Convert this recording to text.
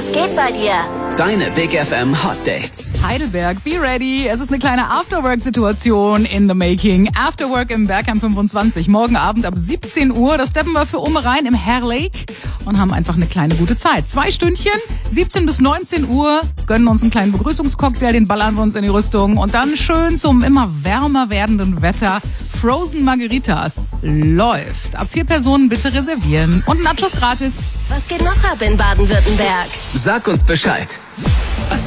Was geht bei dir? Deine Big FM Hot Dates. Heidelberg, be ready. Es ist eine kleine Afterwork-Situation in the making. Afterwork im Bergheim 25. Morgen Abend ab 17 Uhr. Das steppen wir für Umme rein im Hair Lake und haben einfach eine kleine gute Zeit. 2 Stündchen, 17 bis 19 Uhr. Gönnen uns einen kleinen Begrüßungscocktail, den ballern wir uns in die Rüstung. Und dann schön zum immer wärmer werdenden Wetter Frozen Margaritas. Läuft. Ab 4 Personen bitte reservieren. Und Nachos gratis. Was geht noch ab in Baden-Württemberg? Sag uns Bescheid.